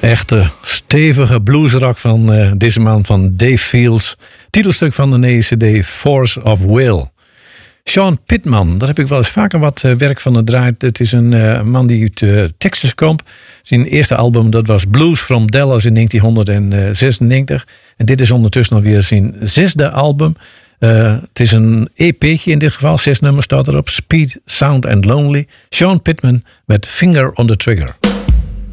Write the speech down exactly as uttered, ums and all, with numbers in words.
Echte stevige bluesrock van uh, deze man van Dave Fields. Titelstuk van de nieuwe cd Force of Will. Sean Pittman, daar heb ik wel eens vaker wat uh, werk van gedraaid. Het is een uh, man die uit uh, Texas komt. Zijn eerste album dat was Blues from Dallas in negentien zesennegentig. En dit is ondertussen alweer zijn zesde album. Uh, het is een E P'tje in dit geval. Zes nummers staat erop. Speed, Sound and Lonely. Sean Pittman met Finger on the Trigger.